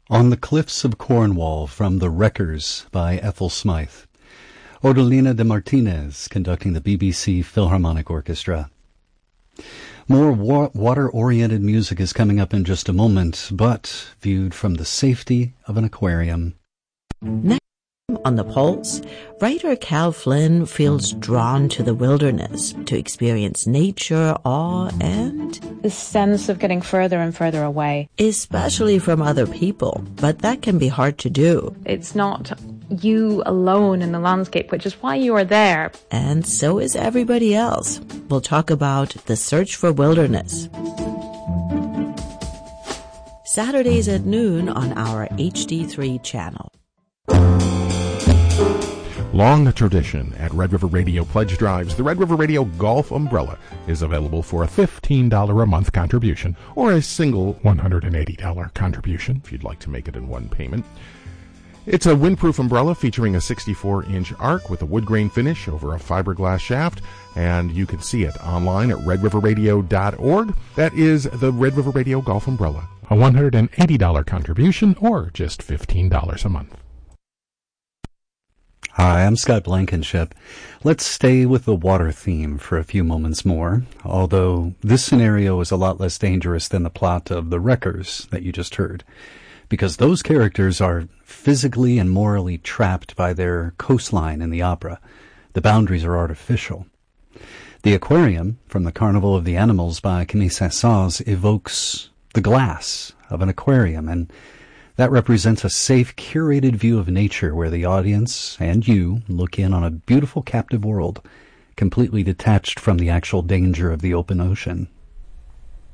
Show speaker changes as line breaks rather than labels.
On the Cliffs of Cornwall from The Wreckers by Ethel Smythe. Odolina de Martinez conducting the BBC Philharmonic Orchestra. More water-oriented music is coming up in just a moment, but viewed from the safety of an aquarium.
Next on The Pulse, writer Cal Flynn feels drawn to the wilderness to experience nature, awe, and
the sense of getting further and further away.
Especially from other people, but that can be hard to do.
It's not you alone in the landscape, which is why you are there.
And so is everybody else. We'll talk about The Search for Wilderness. Saturdays at noon on our HD3 channel.
Long tradition at Red River Radio Pledge Drives. The Red River Radio Golf Umbrella is available for a $15 a month contribution or a single $180 contribution if you'd like to make it in one payment. It's a windproof umbrella featuring a 64-inch arc with a wood grain finish over a fiberglass shaft, and you can see it online at redriverradio.org. That is the Red River Radio Golf Umbrella. A $180 contribution or just $15 a month.
Hi, I'm Scott Blankenship. Let's stay with the water theme for a few moments more, although this scenario is a lot less dangerous than the plot of The Wreckers that you just heard, because those characters are physically and morally trapped by their coastline in the opera. The boundaries are artificial. The aquarium from the Carnival of the Animals by Camille Saint-Saëns evokes the glass of an aquarium, and that represents a safe, curated view of nature where the audience and you look in on a beautiful captive world, completely detached from the actual danger of the open ocean.